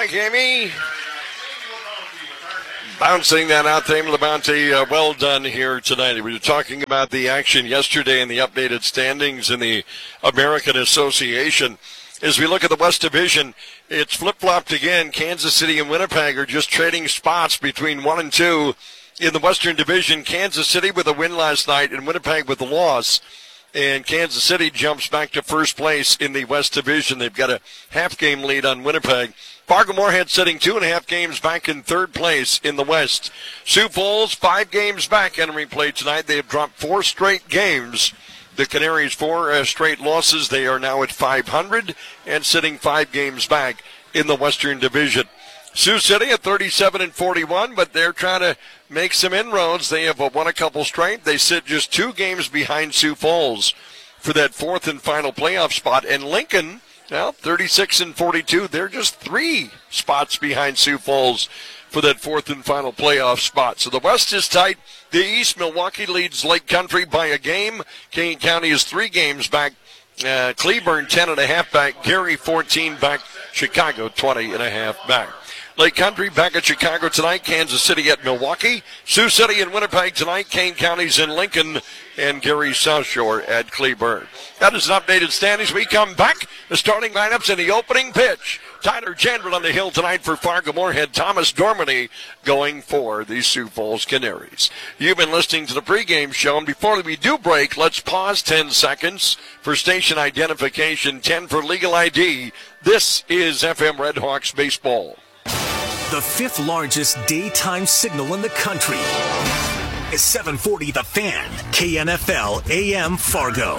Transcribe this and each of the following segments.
Mike Amy. Bouncing that out to Amy Labonte. Well done here tonight. We were talking about the action yesterday and the updated standings in the American Association. As we look at the West Division, it's flip-flopped again. Kansas City and Winnipeg are just trading spots between 1 and 2. In the Western Division, Kansas City with a win last night and Winnipeg with a loss. And Kansas City jumps back to first place in the West Division. They've got a half-game lead on Winnipeg. Fargo-Moorhead sitting 2.5 games back in third place in the West. Sioux Falls, 5 games back entering play tonight. They have dropped 4 straight games. The Canaries 4 straight losses. They are now at 500 and sitting 5 games back in the Western Division. Sioux City at 37-41, but they're trying to make some inroads. They have won a couple straight. They sit just 2 games behind Sioux Falls for that 4th and final playoff spot. And Lincoln, well, 36-42. They're just 3 spots behind Sioux Falls for that 4th and final playoff spot. So the West is tight. The East, Milwaukee leads Lake Country by a game. Kane County is 3 games back. Cleburne 10.5 back. Gary 14 back. Chicago 20.5 back. Lake Country back at Chicago tonight. Kansas City at Milwaukee. Sioux City and Winnipeg tonight. Kane County's in Lincoln. And Gary South Shore at Cleburne. That is an updated standings. We come back. The starting lineups in the opening pitch. Tyler Jandren on the hill tonight for Fargo-Moorhead. Thomas Dormany going for the Sioux Falls Canaries. You've been listening to the pregame show. And before we do break, let's pause 10 seconds for station identification, 10 for legal ID. This is FM Red Hawks baseball. The 5th largest daytime signal in the country is 740 The Fan, KNFL AM Fargo.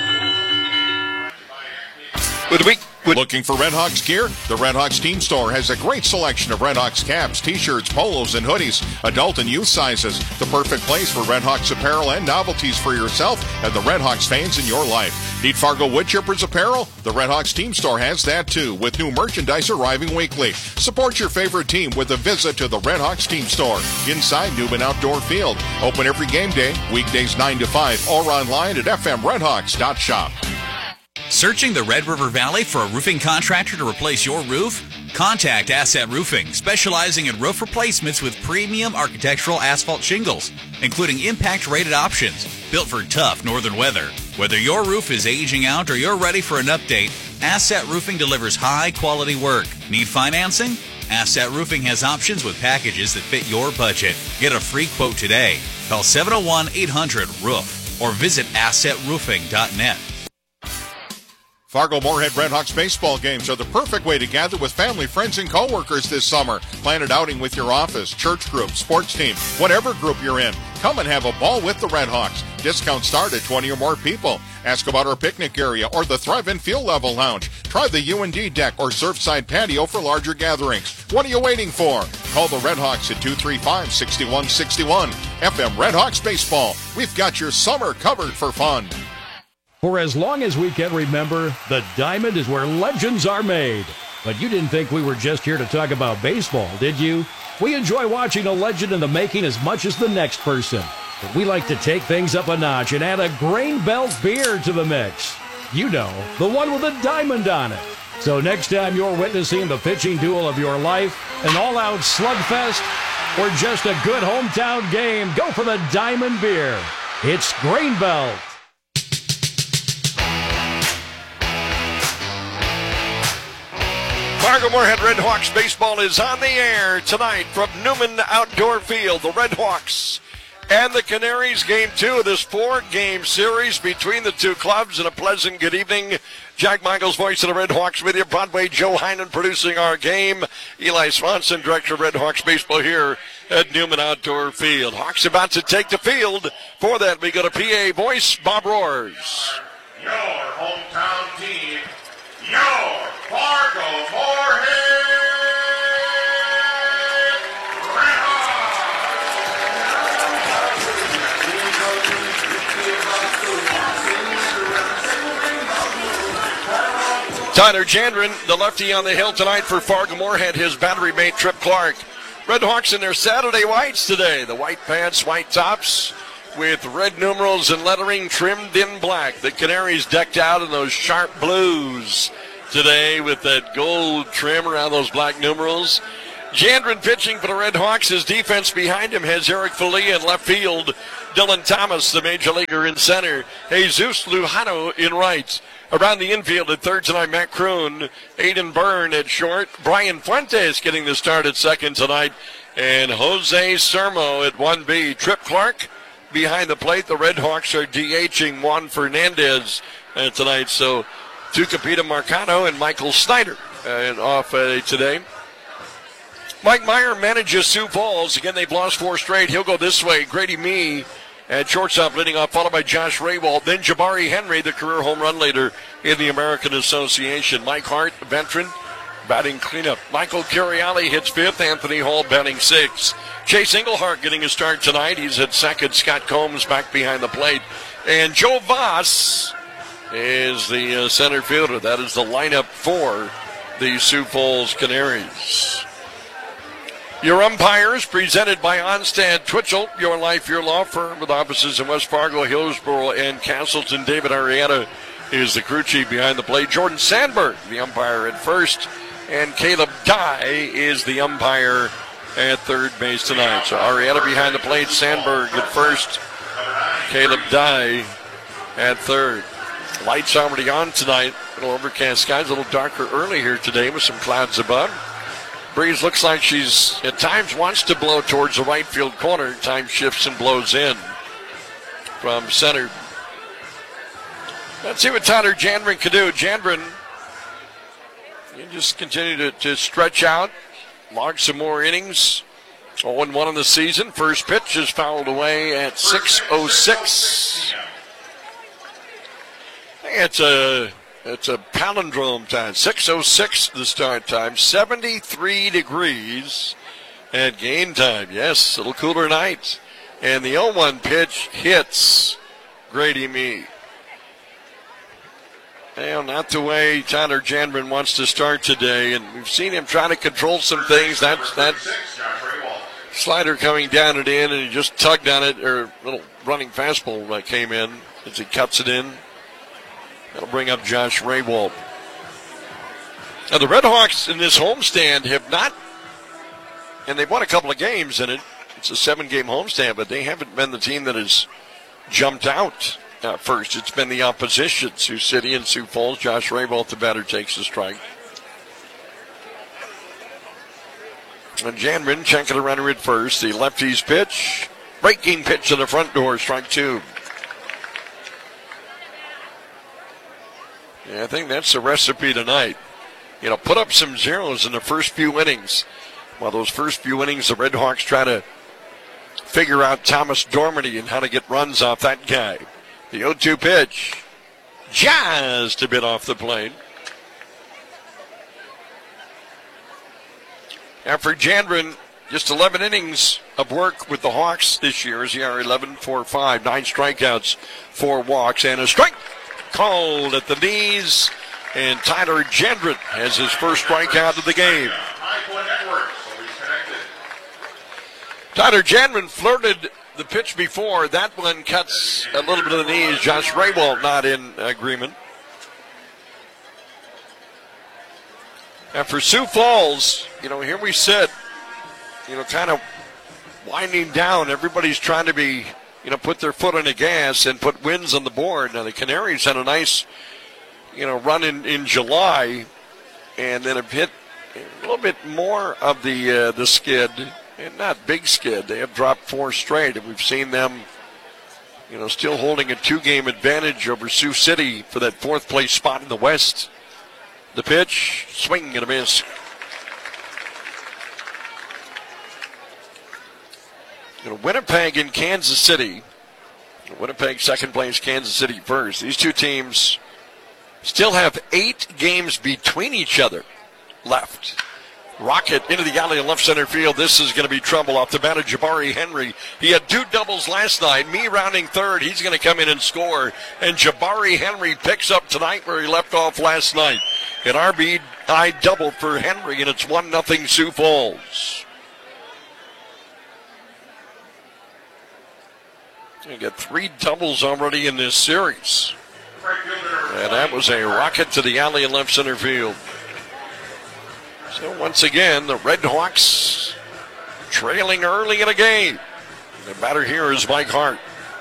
Looking for Red Hawks gear? The Red Hawks Team Store has a great selection of Red Hawks caps, t-shirts, polos, and hoodies, adult and youth sizes. The perfect place for Red Hawks apparel and novelties for yourself and the Red Hawks fans in your life. Need Fargo Woodchippers apparel? The Red Hawks Team Store has that too, with new merchandise arriving weekly. Support your favorite team with a visit to the Red Hawks Team Store inside Newman Outdoor Field. Open every game day, weekdays 9 to 5, or online at fmredhawks.shop. Searching the Red River Valley for a roofing contractor to replace your roof? Contact Asset Roofing, specializing in roof replacements with premium architectural asphalt shingles, including impact-rated options built for tough northern weather. Whether your roof is aging out or you're ready for an update, Asset Roofing delivers high-quality work. Need financing? Asset Roofing has options with packages that fit your budget. Get a free quote today. Call 701-800-ROOF or visit assetroofing.net. Fargo-Moorhead Red Hawks baseball games are the perfect way to gather with family, friends, and coworkers this summer. Plan an outing with your office, church group, sports team, whatever group you're in. Come and have a ball with the Red Hawks. Discounts start at 20 or more people. Ask about our picnic area or the Thrive and Field Level Lounge. Try the UND deck or Surfside patio for larger gatherings. What are you waiting for? Call the Red Hawks at 235-6161. FM Red Hawks Baseball. We've got your summer covered for fun. For as long as we can remember, the Diamond is where legends are made. But you didn't think we were just here to talk about baseball, did you? We enjoy watching a legend in the making as much as the next person. But we like to take things up a notch and add a Grain Belt beer to the mix. You know, the one with a diamond on it. So next time you're witnessing the pitching duel of your life, an all-out slugfest, or just a good hometown game, go for the Diamond beer. It's Grain Belt. Fargo-Moorhead Red Hawks baseball is on the air tonight from Newman Outdoor Field. The Red Hawks and the Canaries, game 2 of this 4-game series between the two clubs. And a pleasant good evening. Jack Michaels, voice of the Red Hawks, with you. Broadway Joe Heinen producing our game. Eli Swanson, director of Red Hawks baseball here at Newman Outdoor Field. Hawks about to take the field. For that, we go to PA voice, Bob Roars. Your hometown team, your Fargo-Moorhead Red Hawks. Tyler Jandren, the lefty on the hill tonight for Fargo-Moorhead, his battery mate Trip Clark. Red Hawks in their Saturday whites today. The white pants, white tops, with red numerals and lettering trimmed in black. The Canaries decked out in those sharp blues. today with that gold trim around those black numerals. Jandren pitching for the Red Hawks. His defense behind him has Eric Falia in left field. Dylan Thomas, the major leaguer, in center. Jesus Lujano in right. Around the infield at third tonight, Matt Kroon. Aiden Byrne at short. Brian Fuentes getting the start at second tonight. And Jose Sermo at 1B. Trip Clark behind the plate. The Red Hawks are DHing Juan Fernandez tonight. So Tucapita Marcano and Michael Snyder off today. Mike Meyer manages Sioux Falls. Again, they've lost 4 straight. He'll go this way. Grady Mee at shortstop leading off, followed by Josh Raywald. Then Jabari Henry, the career home run leader in the American Association. Mike Hart, veteran, batting cleanup. Michael Curiali hits 5th. Anthony Hall batting 6th. Chase Englehart getting a start tonight. He's at 2nd. Scott Combs back behind the plate. And Joe Voss is the center fielder. That is the lineup for the Sioux Falls Canaries. Your umpires presented by Onstad Twitchell, your life, your law firm, with offices in West Fargo, Hillsboro, and Castleton. David Arietta is the crew chief behind the plate. Jordan Sandberg, the umpire at first, and Caleb Dye is the umpire at third base tonight. So Arietta behind the plate, Sandberg at first, Caleb Dye at third. Lights already on tonight. A little overcast skies, a little darker early here today with some clouds above. Breeze looks like she's at times wants to blow towards the right field corner. Time shifts and blows in from center. Let's see what Tyler Jandren can do. Jandren, you just continue to stretch out, log some more innings. 0-1 in the season. First pitch is fouled away at 6:06. It's a palindrome time. 6:06 the start time. 73 degrees at game time. Yes, a little cooler night. And the 0-1 pitch hits Grady Mee. Well, not the way Tyler Jandren wants to start today. And we've seen him trying to control some things. That slider coming down and in, and he just tugged on it. Or a little running fastball came in as he cuts it in. That'll bring up Josh Raywald. Now, the Red Hawks in this homestand have not, and they've won a couple of games in it. It's a 7-game homestand, but they haven't been the team that has jumped out first. It's been the opposition, Sioux City and Sioux Falls. Josh Raywald, the batter, takes the strike. And Jandren checking the runner at first. The lefty's pitch. Breaking pitch to the front door, strike 2. Yeah, I think that's the recipe tonight. You know, put up some zeros in the first few innings. While those first few innings, the Red Hawks try to figure out Thomas Dormady and how to get runs off that guy. The 0-2 pitch, just a bit off the plate. Now for Jandren, just 11 innings of work with the Hawks this year. As he are 11-4-5, 9 strikeouts, 4 walks, and a strike called at the knees, and Tyler Jandren has his first strikeout of the game. Tyler Jandren flirted the pitch before. That one cuts a little bit of the knees. Josh Raywald not in agreement. And for Sioux Falls, here we sit, kind of winding down. Everybody's trying to be, put their foot on the gas and put wins on the board. Now, the Canaries had a nice, run in July, and then have hit a little bit more of the skid, and not big skid. They have dropped 4 straight, and we've seen them, still holding a 2-game advantage over Sioux City for that 4th place spot in the West. The pitch, swing and a miss. Winnipeg and Kansas City. Winnipeg second place, Kansas City first. These two teams still have 8 games between each other left. Rocket into the alley in left center field. This is going to be trouble off the bat of Jabari Henry. He had 2 doubles last night. Me rounding third. He's going to come in and score. And Jabari Henry picks up tonight where he left off last night. An RBI double for Henry, and it's 1-0 Sioux Falls. We got 3 doubles already in this series. And that was a rocket to the alley in left center field. So once again, the Red Hawks trailing early in a game. The batter here is Mike Hart.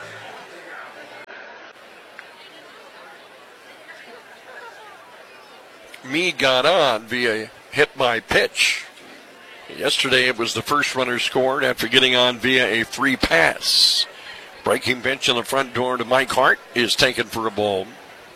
Me got on via hit by pitch. Yesterday it was the first runner scored after getting on via a free pass. Breaking pitch on the front door to Mike Hart is taken for a ball.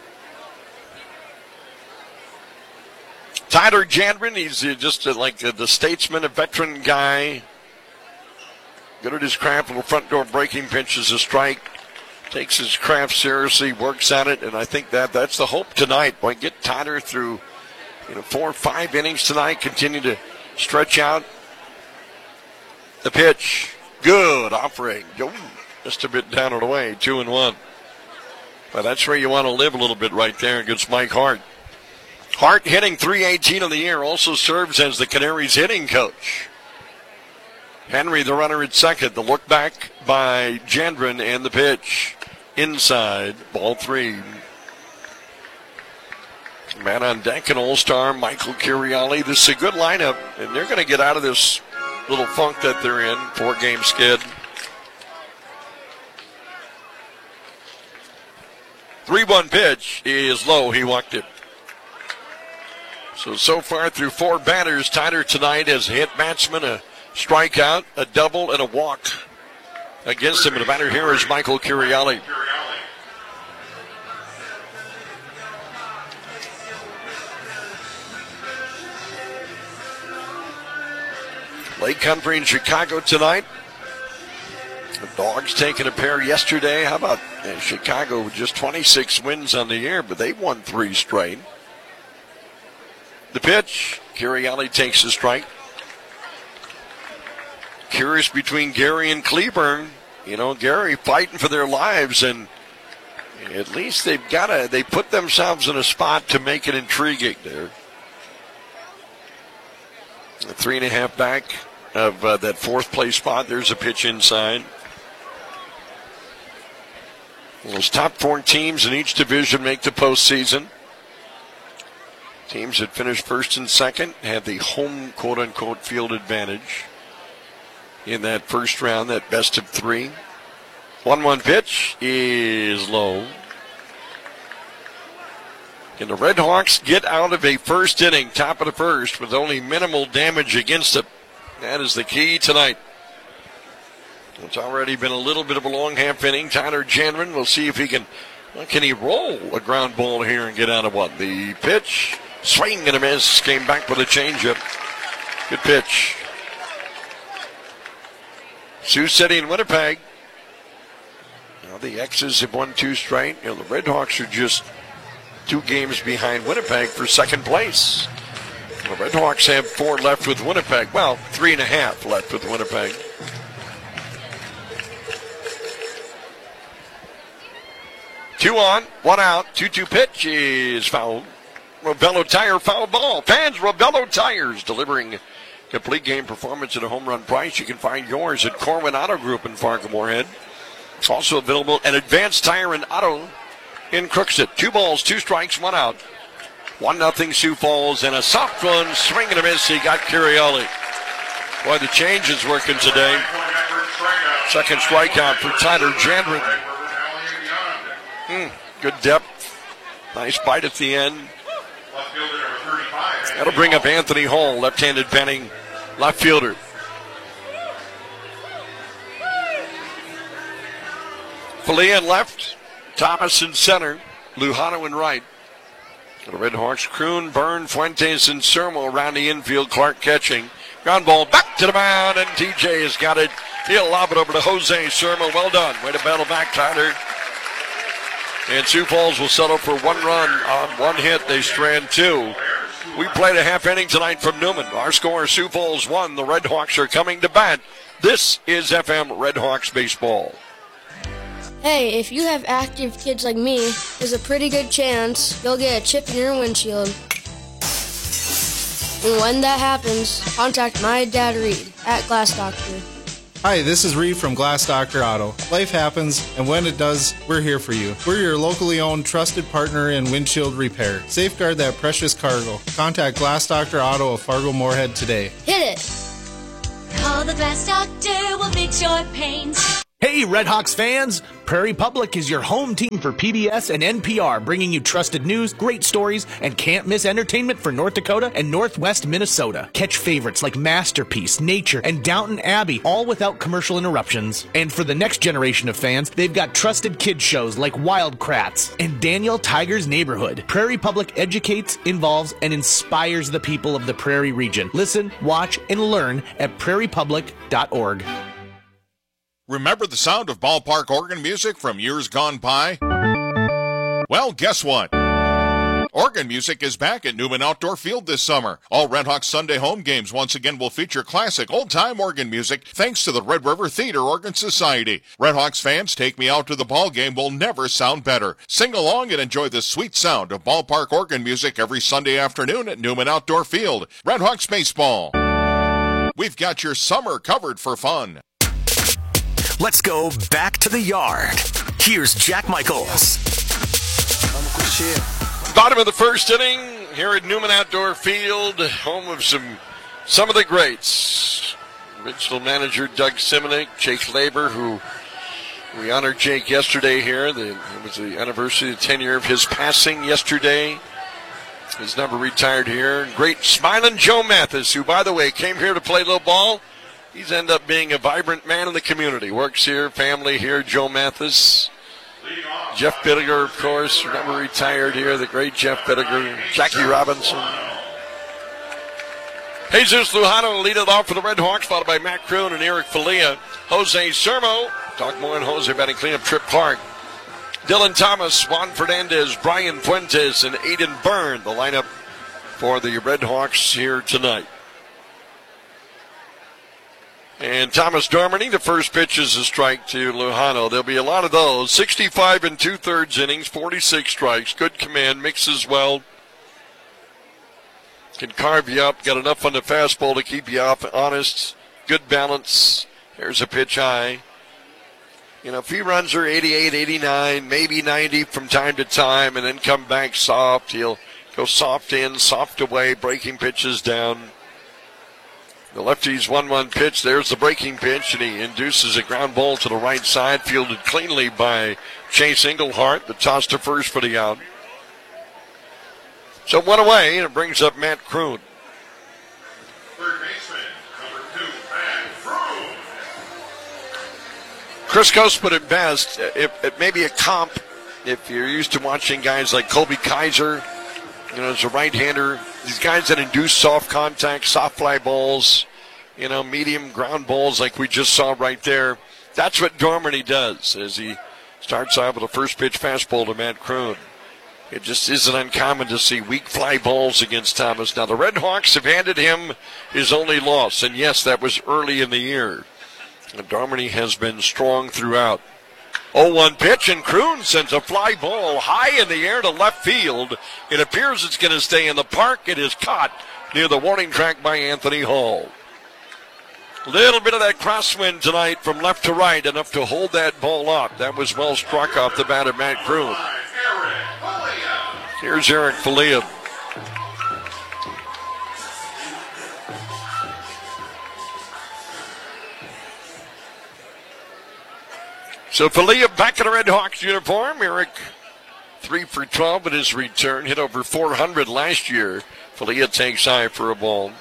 Tyler Jandren, he's just like the statesman, a veteran guy. Good at his craft. Little front door breaking pitch is a strike. Takes his craft seriously, works at it, and I think that's the hope tonight. Boy, get Tyler through 4 or 5 innings tonight. Continue to stretch out the pitch. Good offering. Just a bit down and away. 2-1. But that's where you want to live a little bit right there against Mike Hart. Hart hitting .318 on the year, also serves as the Canaries hitting coach. Henry, the runner at second. The look back by Jandren and the pitch. Inside, ball 3. Man on deck, an all-star, Michael Curiali. This is a good lineup, and they're going to get out of this little funk that they're in. 4-game skid. 3-1 pitch is low. He walked it. So far through 4 batters, Tyler tonight has hit batsman a strikeout, a double, and a walk against him. And the batter here is Michael Curiali. Lake Country in Chicago tonight. The Dogs taking a pair yesterday. How about Chicago with just 26 wins on the year, but they won 3 straight. The pitch, Curiali takes the strike. Curious between Gary and Cleburne. Gary fighting for their lives, and at least they put themselves in a spot to make it intriguing there. A 3.5 back of that 4th place spot. There's a pitch inside. Those top 4 teams in each division make the postseason. Teams that finished first and second had the home quote-unquote field advantage in that first round, that best of 3. 1-1 pitch is low. Can the Red Hawks get out of a first inning, top of the first, with only minimal damage against them? That is the key tonight. It's already been a little bit of a long half inning. Tyler Jandren, we'll see if he can he roll a ground ball here and get out of one. The pitch, swing and a miss, came back with a changeup. Good pitch. Sioux City and Winnipeg. Now the X's have won 2 straight. The Red Hawks are just 2 games behind Winnipeg for second place. The Red Hawks have 4 left with Winnipeg. Well, 3.5 left with Winnipeg. Two on, 1 out, 2-2 pitch is fouled. Robello Tire foul ball. Fans, Robello Tires delivering complete game performance at a home run price. You can find yours at Corwin Auto Group in Fargo-Moorhead. It's also available at Advanced Tire and Auto in Crookston. 2 balls, 2 strikes, 1 out. 1-0 Sioux Falls, and a soft one, swing and a miss. He got Curiali. Boy, the change is working today. Second strikeout for Tyler Jandren. Good depth. Nice bite at the end. That'll bring up Anthony Hall, left-handed batting left fielder. Falia in left, Thomas in center, Lujano in right. The Red Hawks, Kroon, Byrne, Fuentes, and Sermo around the infield. Clark catching. Ground ball back to the mound, and TJ has got it. He'll lob it over to Jose Sermo. Well done. Way to battle back, Tyler. And Sioux Falls will settle for 1 run on 1 hit. They strand 2. We played a half inning tonight from Newman. Our score, Sioux Falls 1. The Red Hawks are coming to bat. This is FM Red Hawks baseball. Hey, if you have active kids like me, there's a pretty good chance you'll get a chip in your windshield. And when that happens, contact my dad Reed at Glass Doctor. Hi, this is Reed from Glass Doctor Auto. Life happens, and when it does, we're here for you. We're your locally owned, trusted partner in windshield repair. Safeguard that precious cargo. Contact Glass Doctor Auto of Fargo Moorhead today. Hit it! Call the Glass Doctor, we'll fix your paint. Hey, Redhawks fans! Prairie Public is your home team for PBS and NPR, bringing you trusted news, great stories, and can't-miss entertainment for North Dakota and Northwest Minnesota. Catch favorites like Masterpiece, Nature, and Downton Abbey, all without commercial interruptions. And for the next generation of fans, they've got trusted kids shows like Wild Kratts and Daniel Tiger's Neighborhood. Prairie Public educates, involves, and inspires the people of the Prairie region. Listen, watch, and learn at prairiepublic.org. Remember the sound of ballpark organ music from years gone by? Well, guess what? Organ music is back at Newman Outdoor Field this summer. All Redhawks Sunday home games once again will feature classic old-time organ music thanks to the Red River Theater Organ Society. Redhawks fans, Take Me Out to the Ball Game will never sound better. Sing along and enjoy the sweet sound of ballpark organ music every Sunday afternoon at Newman Outdoor Field. Redhawks baseball. We've got your summer covered for fun. Let's go back to the yard. Here's Jack Michaels. Bottom of the first inning here at Newman Outdoor Field, home of some of the greats. Original manager Doug Simonic, Jake Labor, who we honored Jake yesterday here. It was the anniversary of the 10-year of his passing yesterday. His number retired here. Great smiling Joe Mathis, who, by the way, came here to play little ball. He's ended up being a vibrant man in the community. Works here, family here, Joe Mathis. Jeff Bittiger, of course, remember retired here, the great Jeff Bittiger. Jackie Robinson. Jesus Lujano will lead it off for the Red Hawks, followed by Matt Kroon and Eric Falia. Jose Sermo, talk more on Jose batting cleanup, Trip Clark. Dylan Thomas, Juan Fernandez, Brian Fuentes, and Aiden Byrne, the lineup for the Red Hawks here tonight. And Thomas Darmody, the first pitch is a strike to Lujano. There'll be a lot of those. 65 and 2/3 innings, 46 strikes. Good command, mixes well. Can carve you up. Got enough on the fastball to keep you honest. Good balance. There's a pitch high. You know, if he runs her 88, 89, maybe 90 from time to time and then come back soft, he'll go soft in, soft away, breaking pitches down. The lefty's 1-1 pitch. There's the breaking pitch, and he induces a ground ball to the right side, fielded cleanly by Chase Englehart, the toss to first for the out. So one away, and it brings up Matt Kroon. Third baseman, number 2, Matt Kroon. Chris Coast put it best. It may be a comp if you're used to watching guys like Colby Kaiser, you know, as a right-hander. These guys that induce soft contact, soft fly balls, you know, medium ground balls like we just saw right there. That's what Darmody does as he starts out with a first pitch fastball to Matt Kroon. It just isn't uncommon to see weak fly balls against Thomas. Now, the Red Hawks have handed him his only loss, and yes, that was early in the year. And Darmody has been strong throughout. 0-1 pitch, and Kroon sends a fly ball high in the air to left field. It appears it's going to stay in the park. It is caught near the warning track by Anthony Hall. Little bit of that crosswind tonight from left to right, enough to hold that ball up. That was well struck off the bat of Matt Kroon. Here's Eric Falia. So Falia back in a Red Hawks uniform. Eric 3 for 12 at his return. Hit over 400 last year. Falia takes high for a ball.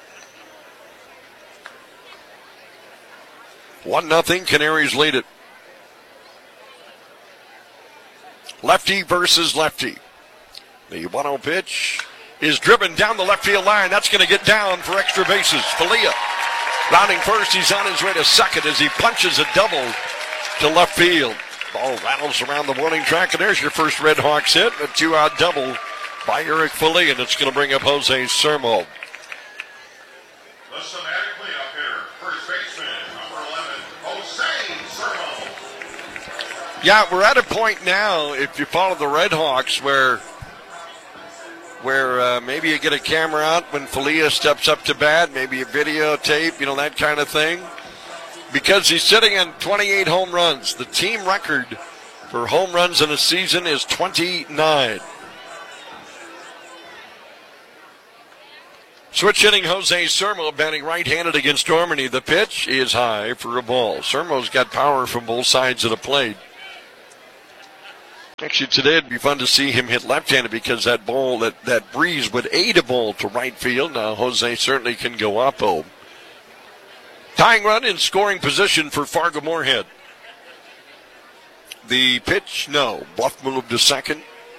1-0. Canaries lead it. Lefty versus lefty. The 1-0 pitch is driven down the left field line. That's going to get down for extra bases. Falia rounding first. He's on his way to second as he punches a double to left field. Ball rattles around the warning track, and there's your first Red Hawks hit. A 2-out double by Eric Falia, and it's going to bring up Jose Sermo. The somatic cleanup hitter, first baseman, number 11, Jose Sermo. Yeah, we're at a point now, if you follow the Red Hawks, where maybe you get a camera out when Falia steps up to bat, maybe a videotape, you know, that kind of thing. because he's sitting on 28 home runs. The team record for home runs in a season is 29. Switch hitting Jose Sermo, batting right-handed against Dorminey. The pitch is high for a ball. Sermo's got power from both sides of the plate. Actually, today it'd be fun to see him hit left-handed because that ball, that breeze would aid a ball to right field. Now Jose certainly can go oppo. Tying run in scoring position for Fargo Moorhead. The pitch, no. Bluff moved to second.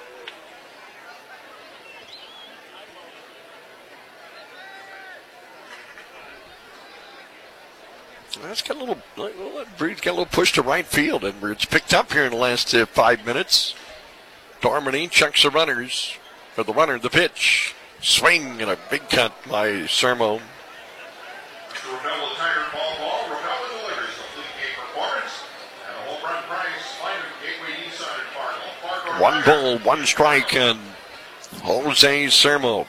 That's got a little, Breed's got a little push to right field, and it's picked up here in the last 5 minutes. Dorminey checks the runners. For the runner, the pitch. Swing and a big cut by Sermo. Ravello Tire ball. Ravello delivers complete game performance and a home run prize. Find at Gateway Nissan in Fargo. One ball, one strike, and Jose Sermo.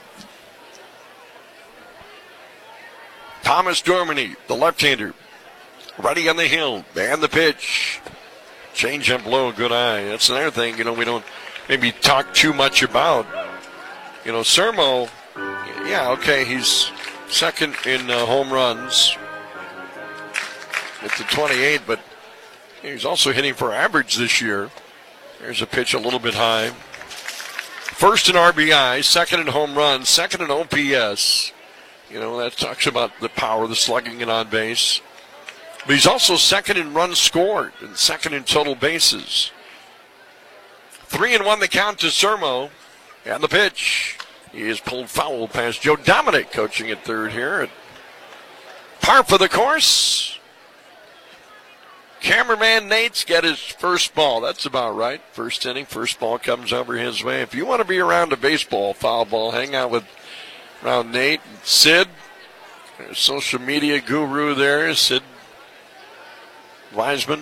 Thomas Dorminey, the left-hander. Ready on the hill, and the pitch. Change up low, good eye. That's another thing, we don't maybe talk too much about. Sermo, he's second in home runs at the 28, but he's also hitting for average this year. There's a pitch a little bit high. First in RBI, second in home runs, second in OPS. That talks about the power, the slugging and on base. But he's also second in runs scored and second in total bases. 3-1 the count to Sermo. And the pitch. He is pulled foul past Joe Dominic, coaching at third here. Par for the course. Cameraman Nate's got his first ball. That's about right. First inning, first ball comes over his way. If you want to be around a baseball foul ball, hang out with around Nate and Sid. There's social media guru there, Sid Wiseman.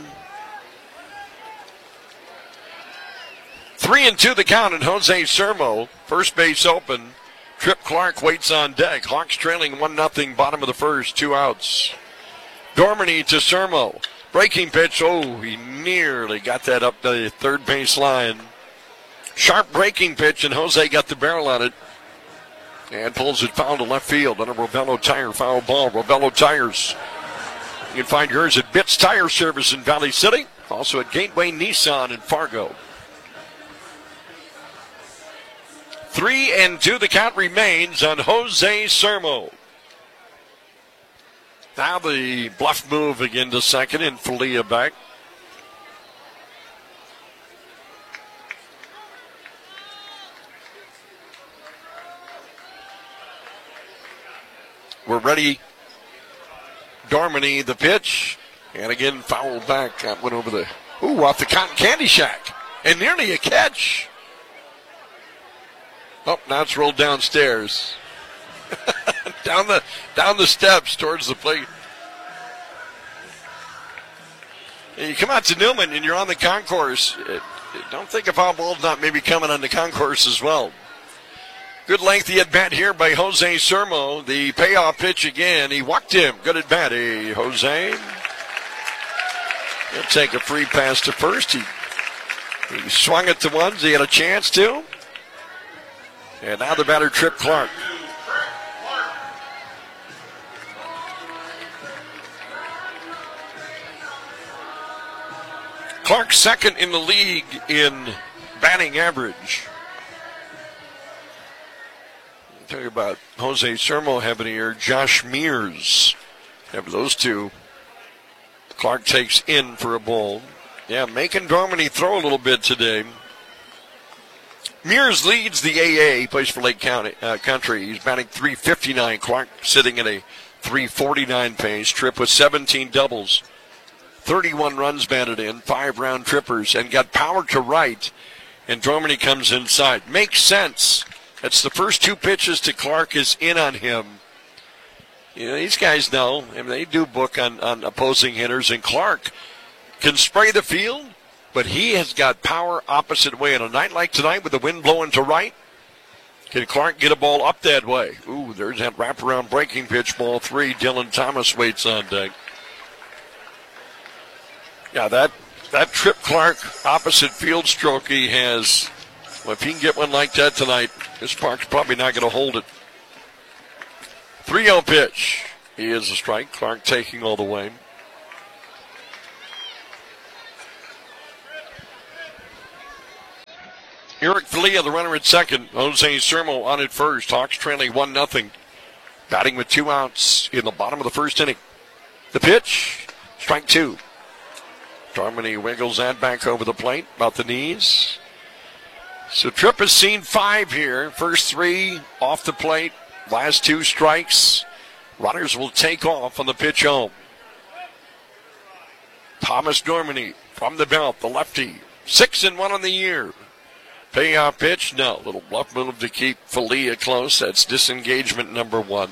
3-2 the count, and Jose Sermo, first base open. Trip Clark waits on deck. Hawks trailing 1-0, bottom of the first, 2 outs. Dorminey to Sermo. Breaking pitch. Oh, he nearly got that up the third base line. Sharp breaking pitch, and Jose got the barrel on it. And pulls it foul to left field on a Ravello Tire foul ball. Ravello Tires. You can find yours at Bitts Tire Service in Valley City. Also at Gateway Nissan in Fargo. 3-2 the count remains on Jose Sermo. Now the bluff move again to second, and Falia back. We're ready. Dorminey, the pitch. And again, fouled back. That went over the, off the Cotton Candy Shack. And nearly a catch. Oh, now it's rolled downstairs. down the steps towards the plate. And you come out to Newman and you're on the concourse. Don't think of foul ball's not maybe coming on the concourse as well. Good lengthy at bat here by Jose Sermo. The payoff pitch again. He walked him. Good at bat. Hey, Jose. He'll take a free pass to first. He swung it to ones. He had a chance to. And now the batter, Trip Clark. Clark second in the league in batting average. I'll tell you about Jose Sermo having here. Josh Mears have those two. Clark takes in for a ball. Yeah, making Dorminey throw a little bit today. Mears leads the AA. He plays for Lake Country. He's batting .359. Clark sitting at a .349 pace. Tripp with 17 doubles. 31 runs batted in, 5 round trippers, and got power to right. And Dorminey comes inside. Makes sense. That's the first 2 pitches to Clark is in on him. You know, these guys know. I mean, they do book on opposing hitters, and Clark can spray the field, but he has got power opposite way. On a night like tonight with the wind blowing to right, can Clark get a ball up that way? Ooh, there's that wraparound breaking pitch, ball 3. Dylan Thomas waits on deck. Yeah, that Trip Clark opposite field stroke he has, well, if he can get one like that tonight, this park's probably not going to hold it. 3-0 pitch. He is a strike. Clark taking all the way. Eric Falia, the runner at second. Jose Sermo on at first. Hawks trailing 1-0. Batting with 2 outs in the bottom of the first inning. The pitch, strike 2. Darmany wiggles that back over the plate, about the knees. So Tripp has seen 5 here. First 3 off the plate. Last 2 strikes. Runners will take off on the pitch home. Thomas Dormany from the belt, the lefty. 6-1 on the year. Payoff pitch, no. Little bluff move to keep Falia close. That's disengagement number 1.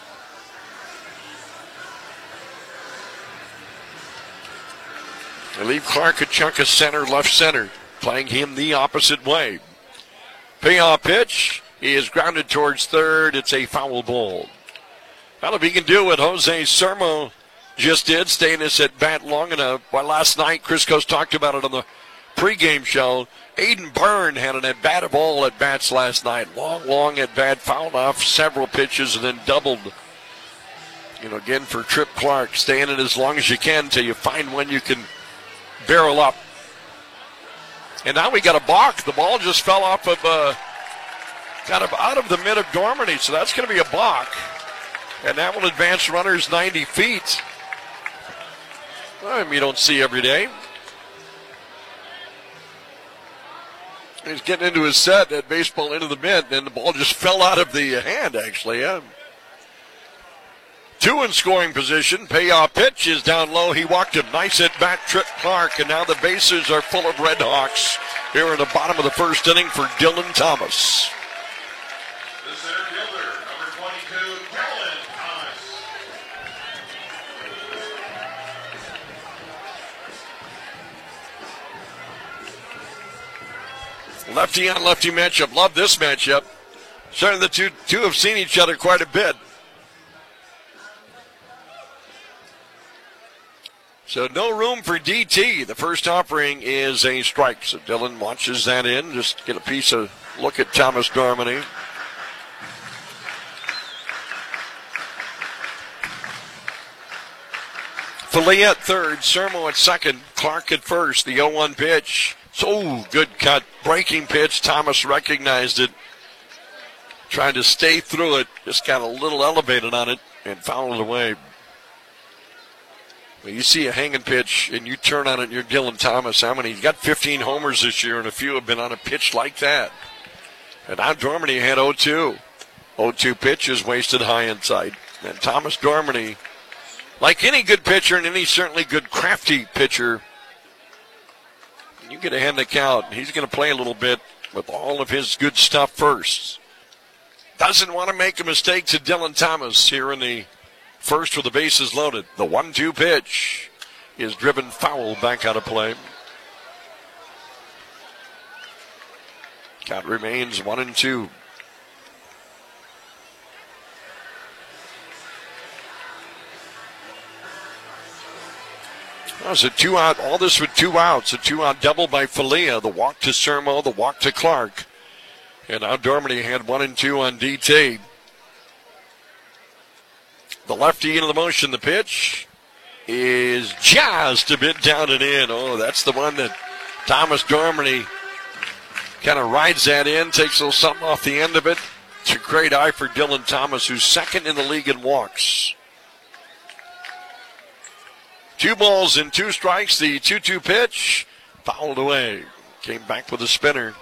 They leave Clark a chunk of center, left center, playing him the opposite way. Payoff pitch. He is grounded towards third. It's a foul ball. Well, if he can do what Jose Sermo just did, stay in this at bat long enough. Well, last night, Chris Coast talked about it on the pregame show. Aiden Byrne had an at-bat of all at-bats last night. Long at-bat, fouled off several pitches and then doubled. Again for Trip Clark, stay in it as long as you can until you find one you can barrel up. And now we got a balk. The ball just fell off of, kind of out of the mid of Dormany, so that's going to be a balk. And that will advance runners 90 feet. You don't see every day. He's getting into his set, that baseball into the mid, and the ball just fell out of the hand, actually. 2 in scoring position. Payoff pitch is down low. He walked him. Nice at bat, Trip Clark, and now the bases are full of Red Hawks here in the bottom of the first inning for Dylan Thomas. The center fielder, number 22, Dylan Thomas. Lefty on lefty matchup. Love this matchup. Certainly the two have seen each other quite a bit. So no room for DT. The first offering is a strike. So Dylan watches that in. Just get a piece of look at Thomas Dormany. Falia at third. Sermo at second. Clark at first. The 0-1 pitch. So good cut. Breaking pitch. Thomas recognized it. Trying to stay through it. Just got a little elevated on it and fouled it away. When you see a hanging pitch and you turn on it and you're Dylan Thomas, he's got 15 homers this year and a few have been on a pitch like that. And now Dormany had 0-2. 0-2 pitch is wasted high inside. And Thomas Dormany, like any good pitcher and any certainly good crafty pitcher, you get ahead in the count. He's going to play a little bit with all of his good stuff first. Doesn't want to make a mistake to Dylan Thomas here in the first with the bases loaded. The 1-2 pitch is driven foul back out of play. Count remains 1-2. That was a 2-out. All this with 2 outs. A 2-out double by Falia. The walk to Sermo, the walk to Clark. And now Dormany had 1 and 2 on DT. The lefty into the motion. The pitch is just a bit down and in. Oh, that's the one that Thomas Dormany kind of rides that in, takes a little something off the end of it. It's a great eye for Dylan Thomas, who's second in the league in walks. 2 balls and 2 strikes. The 2-2 pitch fouled away. Came back with a spinner.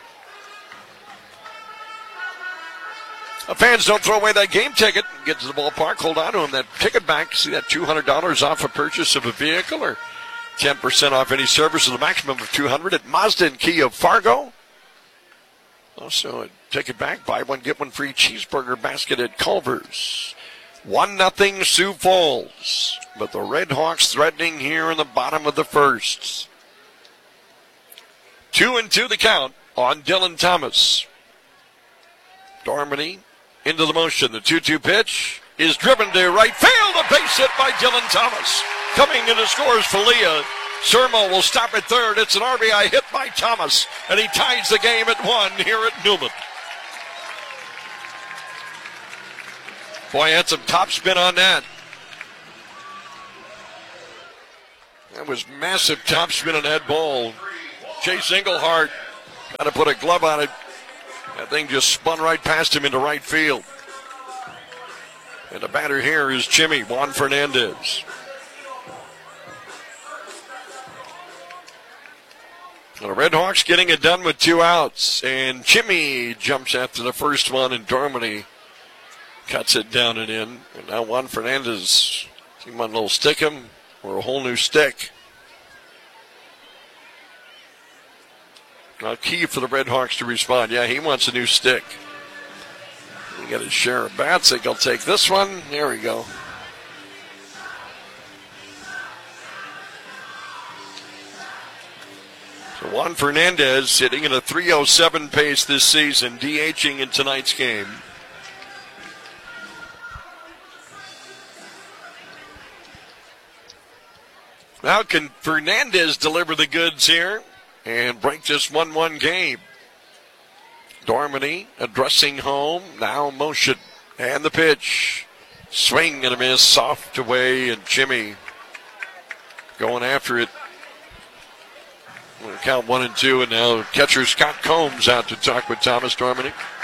Fans, don't throw away that game ticket. Get to the ballpark, hold on to them. That ticket back, see that $200 off a purchase of a vehicle or 10% off any service with a maximum of $200 at Mazda and Kia of Fargo. Also, a ticket back, buy one, get one free cheeseburger basket at Culver's. 1-0 Sioux Falls. But the Red Hawks threatening here in the bottom of the first. 2-2 the count on Dylan Thomas. Dormany into the motion. The 2-2 pitch is driven to right field. A base hit by Dylan Thomas. Coming in to score is Falia. Sermo will stop at third. It's an RBI hit by Thomas, and he ties the game at 1 here at Newman. Boy, had some topspin on that. That was massive topspin on that ball. Chase Englehart got to put a glove on it. That thing just spun right past him into right field. And the batter here is Jimmy Juan Fernandez. The Red Hawks getting it done with 2 outs. And Jimmy jumps after the first one, and Dormany cuts it down and in. And now Juan Fernandez, he might a little stick him or a whole new stick. Now key for the Red Hawks to respond. Yeah, he wants a new stick. He got his share of bats. I think I'll take this one. There we go. So Juan Fernandez hitting at a .307 pace this season, DHing in tonight's game. Now can Fernandez deliver the goods here and break this 1-1 game? Dormany addressing home, now motion, and the pitch. Swing and a miss, soft away, and Jimmy going after it. We'll count 1 and 2, and now catcher Scott Combs out to talk with Thomas Dormany.